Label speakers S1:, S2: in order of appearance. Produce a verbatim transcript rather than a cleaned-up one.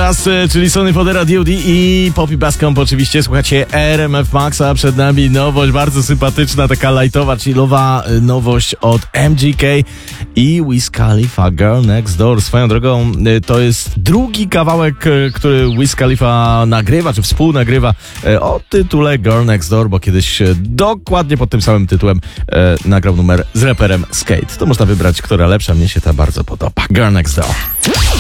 S1: Nas, czyli Sony Fodera, D O D i Poppy Bascomb oczywiście. Słuchajcie, R M F Maxa, przed nami nowość bardzo sympatyczna, taka lightowa, chillowa nowość od M G K i Wiz Khalifa, Girl Next Door. Swoją drogą to jest drugi kawałek, który Wiz Khalifa nagrywa, czy współnagrywa o tytule Girl Next Door, bo kiedyś dokładnie pod tym samym tytułem e, nagrał numer z raperem Skate. To można wybrać, która lepsza, mnie się ta bardzo podoba. Girl Next Door.